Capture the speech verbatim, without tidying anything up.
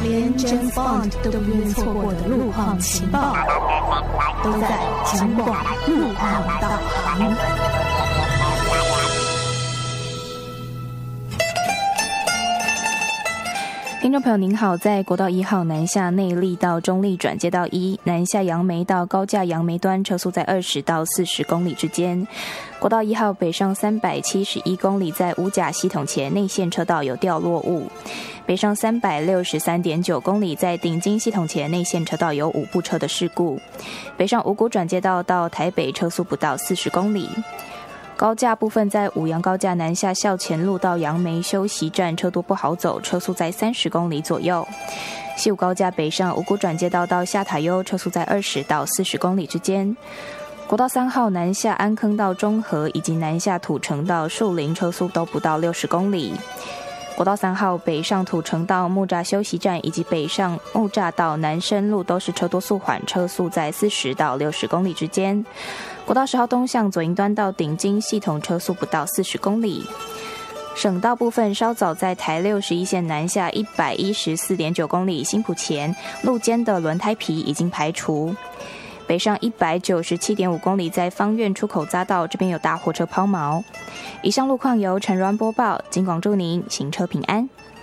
连 James Bond 都不愿错过的路况情报，都在警广路况导航。 听众朋友您好，在国道一号南下内坜到中坜转接道一，南下杨梅到高架杨梅端车速在二十到四十公里之间。国道一号北上三百七十一公里，在五甲系统前内线车道有掉落物。北上三百六十三点九公里，在顶金系统前内线车道有五部车的事故。北上五股转接道到台北车速不到四十公里。高架部分在五杨高架南下校前路到杨梅休息站车多不好走，车速在三十公里左右。西武高架北上五股转接道到下塔悠，车速在二十到四十公里之间。国道三号南下安坑到中和以及南下土城到树林，车速都不到六十公里。国道三号北上土城到木栅休息站以及北上木栅到南深路都是车多速缓，车速在四十到六十公里之间。国道十号东向左营端到顶金系统车速不到四十公里。省道部分稍早在台六十一线南下一百一十四点九公里，新埔前路肩的轮胎皮已经排除。北上一百九十七点五公里，在芳苑出口匝道这边有大货车抛锚。以上路况由陈软播报，警广祝您行车平安。